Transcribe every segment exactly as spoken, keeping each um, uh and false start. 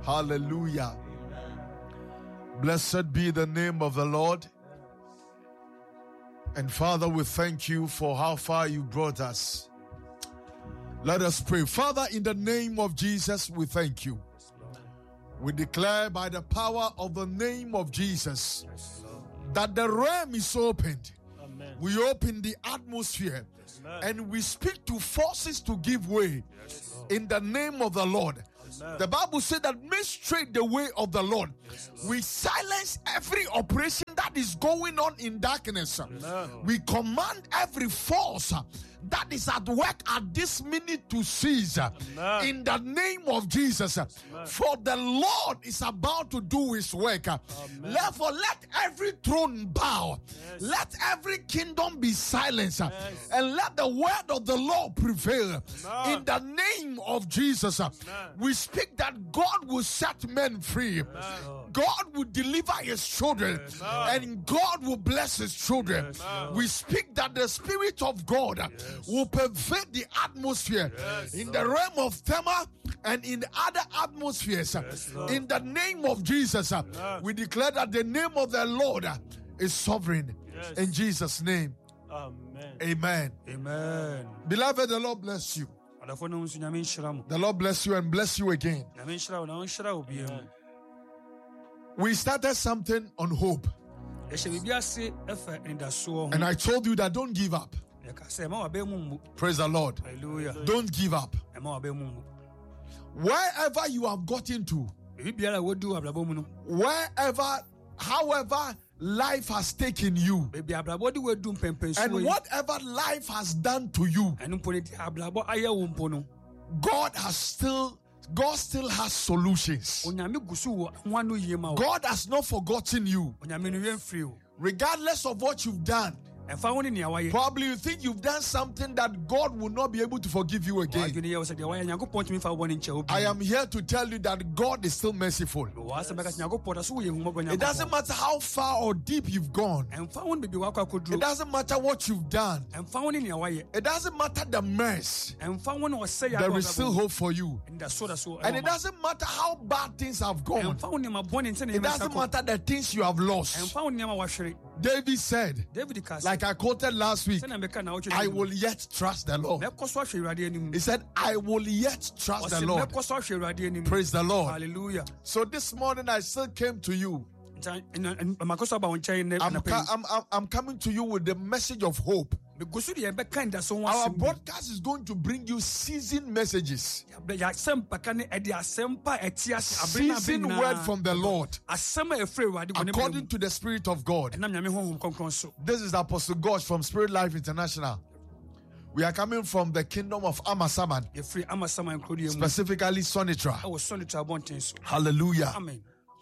Hallelujah. Blessed be the name of the Lord. And Father, we thank you for how far you brought us. Let us pray. Father, in the name of Jesus, we thank you. We declare by the power of the name of Jesus that the realm is opened. Amen. We open the atmosphere. Amen. And we speak to forces to give way. Yes, in the name of the Lord. Amen. The Bible said that make straight the way of the Lord. Yes, we silence every operation that is going on in darkness. Amen. We command every force that is at work at this minute to cease. Amen. In the name of Jesus. Amen. For the Lord is about to do his work. Amen. Therefore, let every throne bow. Yes. Let every kingdom be silenced. Yes. And let the word of the Lord prevail. Amen. In the name of Jesus. Amen. We speak that God will set men free. Amen. God will deliver his children. Amen. And God will bless his children. Amen. We speak that the Spirit of God Yes. will pervade the atmosphere Yes, in Lord. the realm of Tema and in other atmospheres. Yes, Lord. In the name of Jesus, Amen. we declare that the name of the Lord is sovereign. Yes. In Jesus' name, Amen. amen. Amen. Beloved, the Lord bless you. Adafo no nso nyame nhyira mo. The Lord bless you and bless you again. Nyame nhyira wo na nhyira wo bia mu. We started something on hope, Ehye bibia se efa ndaso ho. and I told you that don't give up. Yeka se ma wa be mu mu. Praise the Lord. Hallelujah. Don't give up. E ma wa be mu mu. Wherever you have gotten to, Bibia la wodu ablabo mu no. wherever, however life has taken you, Bibia ablabo di wodu mpempen so. and whatever life has done to you, Enu poni di ablabo aye wo mpo no. God has still, God still has solutions. Onyame gusu wo hwanu yie ma wo. God has not forgotten you, Onyame no yen free wo. regardless of what you've done. Efa woni ne awaye. Probably you think you've done something that God will not be able to forgive you again. Adwene ye wo se de waye Nyankopon tumi fa wo ne nche obi. I am here to tell you that God is still merciful. Wa se beka Nyankopon da so wo ye humo go Nyankopon. It doesn't matter how far or deep you've gone. Emfa woni bibi wa kwa koduro. It doesn't matter what you've done. Emfa woni ne awaye. It doesn't matter the mess. Emfa woni wo se ya. There is still hope for you. Nda so da so. And it doesn't matter how bad things have gone. Emfa woni ma boni nse ne It doesn't matter the things you have lost. Emfa woni ma wa hwere. David said, David Kas. like I quoted last week, Se na meka na wo I will yet trust the Lord. Meko so ahwe Awurade anim. He said, I will yet trust the Ose Lord. meko so ahwe Awurade anim. Praise the Lord. Hallelujah. So this morning I still came to you. Makoso ba wonchen ne I'm, na ca- pe. I'm, I'm, I'm coming to you with the message of hope. Me gusu de beka nda so Our wasem. broadcast is going to bring you seasoned messages. Ya sempa ka ne e de asempa etiase abrina Seasoned word from the Lord. asema e free Awurade go ne. According to the Spirit of God. Nam nyame honhom konkron so. This is Apostle Gosh from Spirit Life International. We are coming from the kingdom of Amasaman, Ye free amasama enkrodi mu. specifically Sonitra. E wo sonny to abonten so. Hallelujah. Amen.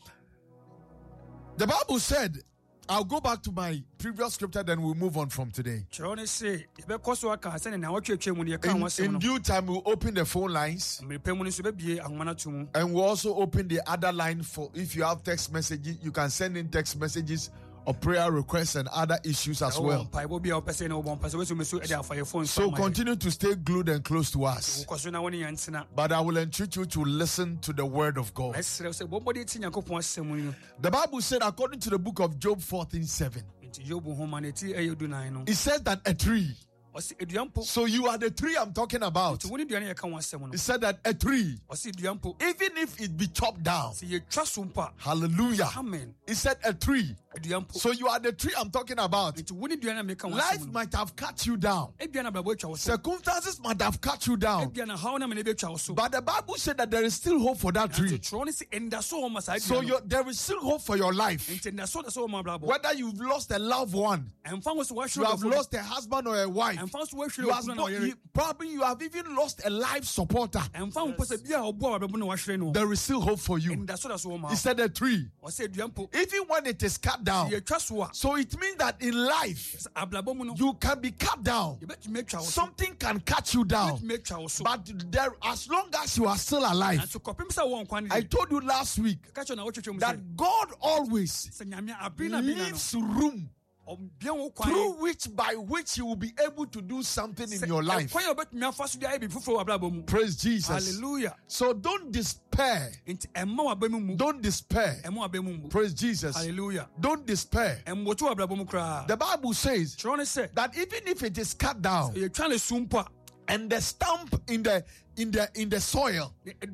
The Bible said, I'll go back to my previous scripture, then we'll move on from today. Chero ne se e be koso aka se ne na wotwetwe mu ne ye kan In, wasem in no. due time, we'll open the phone lines Me pe mu ne so be bie ahoma na to mu. and we'll also open the other line for if you have text messages, you can send in text messages or prayer requests and other issues as well. Pa bo bia opese na wo bon pese we so me so e de afa ye phone So continue to stay glued and close to us. Koso na woni yantsena. But I will entreat you to listen to the word of God. Esere se bo bo de ti Nyankopon asem no. The Bible said, according to the book of Job fourteen seven, Nti Job homa na ti e yedu nan no. it said that a tree. Osi eduampo. So you are the tree I'm talking about. Ti woni duane ye kan wasem no. It said that a tree, Osi eduampo. even if it be chopped down, Si ye twa so mpa. hallelujah. Amen. It said a tree. Eduampo. So you are the tree I'm talking about. Nti woni duane me kan Life wasem no. might have cut you down. Ebia na blabo twa wo so. Circumstances might have cut you down. Ebia na hawo na me ne be twa wo so. But the Bible said that there is still hope for that tree. Chero ne se enda so wo masa. So you there is still hope for your life. Nti enda so da so wo ma blabo. Whether you've lost a loved one, Emfa wo so wa you have lost a husband or a wife, Emfa so wa you hwere have okunu na not, wo yere. you, probably you have even lost a life supporter. Emfa wo pese bia obo a blabo na wa hwere no. There is still hope for you. Enda so da so wo ma. He said a tree, Osi eduampo. even when it is cut down. Ye twa so a. So it means that in life, Ablabo mu no. you can be cut down. Ye betumi twa wo so. Something can cut you down. Betumi twa wo so. But there, as long as you are still alive, So kopim sa wo nkwan I ni. told you last week Ka cho na wo twetwe mu se. that God always Se nyame abina bina no. leaves room through which by which you will be able to do something in your life. Praise Jesus. Hallelujah. So don't despair. Don't despair. Praise Jesus. Hallelujah. Don't despair. The Bible says that even if it is cut down and the stump in the in the in the soil,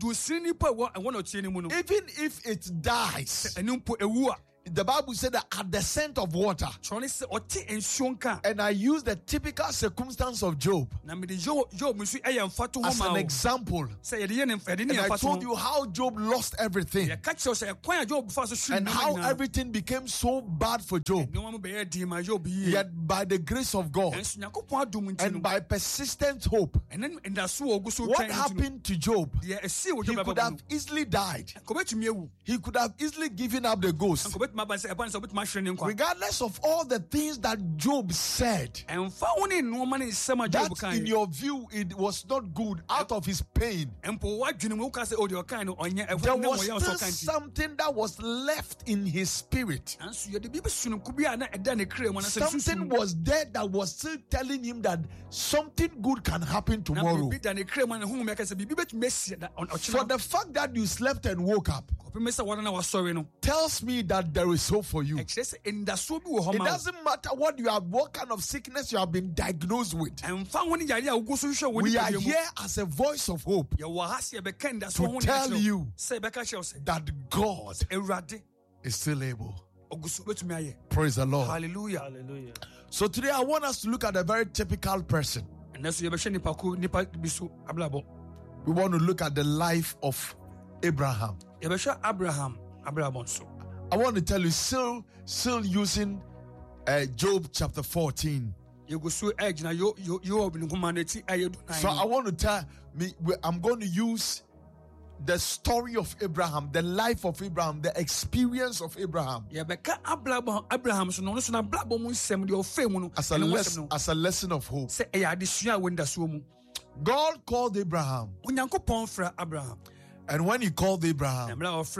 even if it dies, the Bible said that at the scent of water, and I use the typical circumstance of Job as an example, and I told you how Job lost everything and how everything became so bad for Job. Yet by the grace of God and by persistent hope, what happened to Job? He could have easily died. He could have easily given up the ghost. Regardless of all the things that Job said, that in your view it was not good, out of his pain, there was still something that was left in his spirit. Something was there that was still telling him that something good can happen tomorrow. For the fact that you slept and woke up tells me that there is hope for you. It doesn't matter what you have, what kind of sickness you have been diagnosed with. We are here as a voice of hope to tell you that God is still able. Praise the Lord. Hallelujah. Hallelujah. So today I want us to look at a very typical person. We want to look at the life of Abraham. Abraham. I want to tell you, still, still using uh, Job chapter fourteen. So I want to tell me, I'm going to use the story of Abraham, the life of Abraham, the experience of Abraham as a, les- as a lesson of hope. God called Abraham, and when he called Abraham,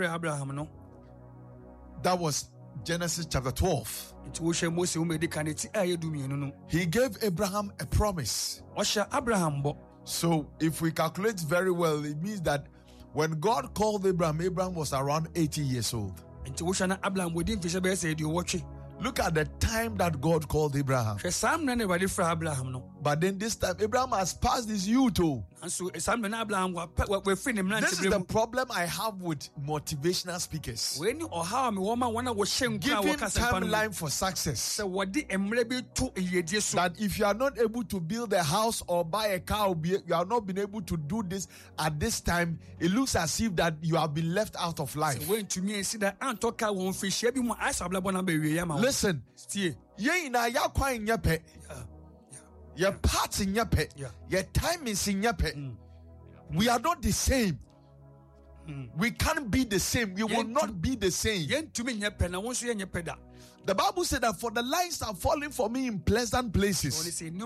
that was Genesis chapter twelve. He gave Abraham a promise. So if we calculate very well, it means that when God called Abraham, Abraham was around eighty years old. Look at the time that God called Abraham. But then this time, Abraham has passed his youth too. This is the problem I have with motivational speakers. Giving timeline for success. That if you are not able to build a house or buy a car, you are not been able to do this at this time, it looks as if that you have been left out of life. Listen, your parts in your pet, your time is in your pet. We are not the same. Mm. We can't be the same. We will not be the same. The Bible said that for the lines are falling for me in pleasant places. And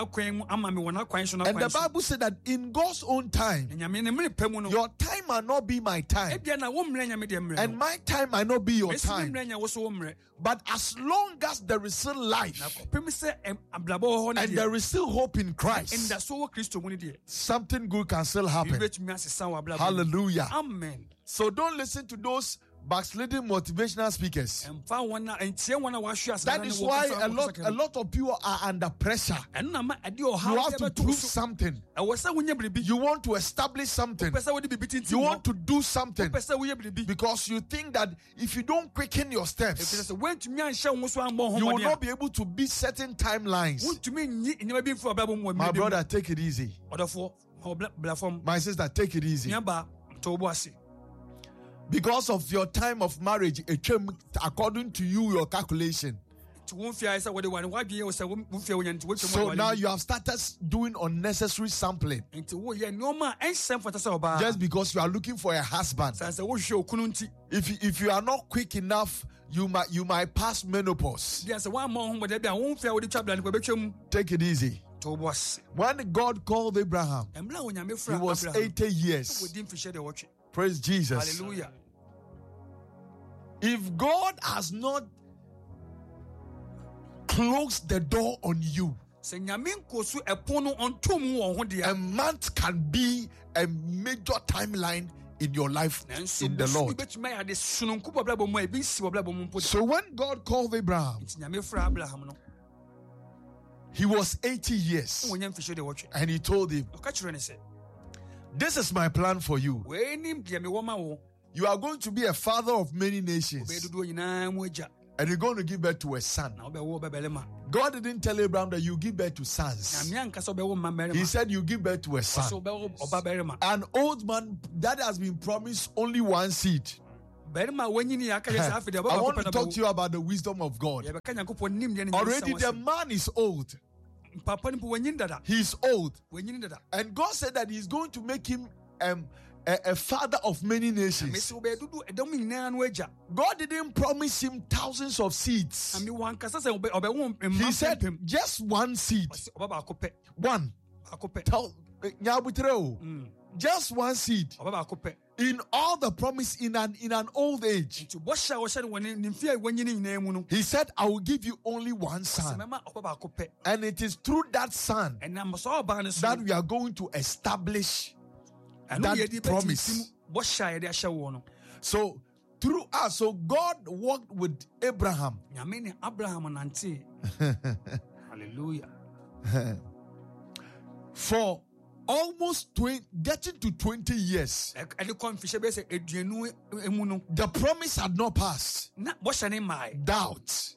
the Bible said that in God's own time, your time might not be my time, and my time might not be your time. But as long as there is still life and there is still hope in Christ, something good can still happen. Hallelujah. Amen. So don't listen to those backsliding motivational speakers. That is why a lot, a lot of people are under pressure. You have to prove something. You want to establish something. You want to do something because you think that if you don't quicken your steps, you will not be able to beat certain timelines. My brother, take it easy. My sister, take it easy. Because of your time of marriage, it came according to you, your calculation. So now you have started doing unnecessary sampling. Just because you are looking for a husband. If you, if you are not quick enough, you might you might pass menopause. Take it easy. When God called Abraham, he was eighty years. Praise Jesus. Hallelujah. If God has not close the door on you, a month can be a major timeline in your life in the Lord. So when God called Abraham, he was eighty years, and he told him, this is my plan for you. You are going to be a father of many nations, and you're going to give birth to a son. God didn't tell Abraham that you give birth to sons. He said you give birth to a son. An old man that has been promised only one seed. I want to talk to you about the wisdom of God. Already the man is old. He's old. And God said that he's going to make him um, a, a father of many nations. God didn't promise him thousands of seeds. He said just one seed. One. Just one seed. In all the promise in an in an old age. He said, I will give you only one son. And it is through that son that we are going to establish that promise. So through us, so God walked with Abraham. Hallelujah. For almost twenty, getting to twenty years, the promise had not passed. Doubts,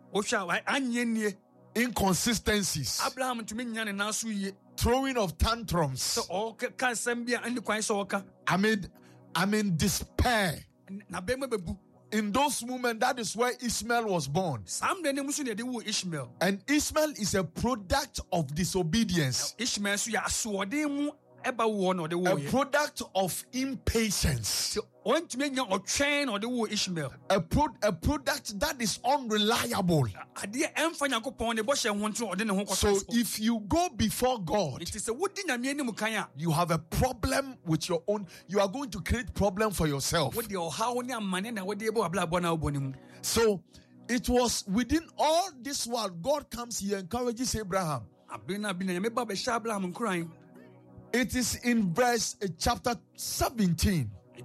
inconsistencies, throwing of tantrums. I mean, I mean despair. In those moments, that is where Ishmael was born. And Ishmael is a product of disobedience. A product of impatience. A, pro- a product that is unreliable. So if you go before God, you have a problem with your own. You are going to create problem for yourself. So it was within all this world, God comes here, encourages Abraham. It is in verse uh, chapter seventeen. And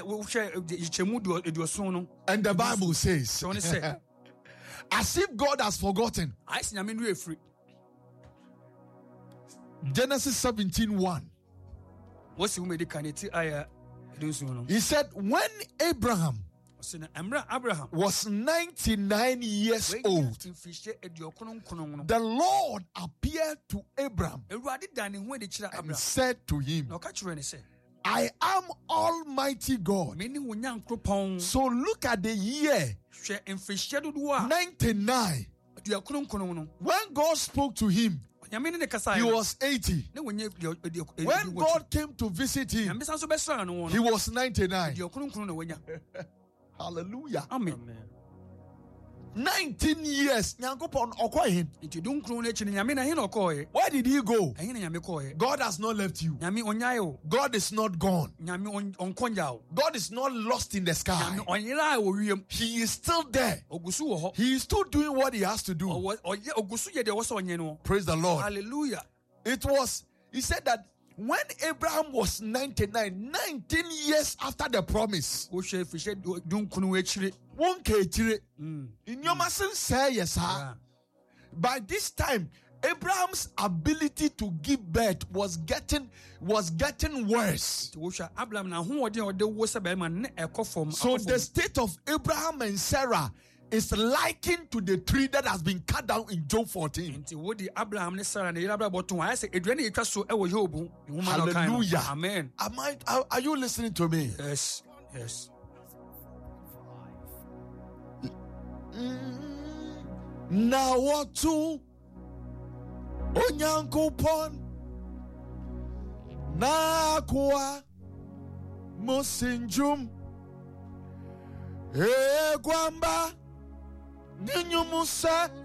the Bible says, as if God has forgotten. Genesis seventeen one. He said, when Abraham was ninety-nine years old, the Lord appeared to Abraham and said to him, I am Almighty God. So look at the year ninety-nine. When God spoke to him, he was eighty. When God came to visit him, he was ninety-nine. Hallelujah. Amen. nineteen years. Where did he go? God has not left you. God is not gone. God is not lost in the sky. He is still there. He is still doing what he has to do. Praise the Lord. Hallelujah. It was, he said that when Abraham was ninety-nine, nineteen years after the promise, mm. by this time, Abraham's ability to give birth was getting was getting worse. So the state of Abraham and Sarah is likened to the tree that has been cut down in Job fourteen. Hallelujah. Amen. Am I, are, are you listening to me? Yes. Yes. Now what to Onyankopon na kwa mosinjum e kwamba ninyumusa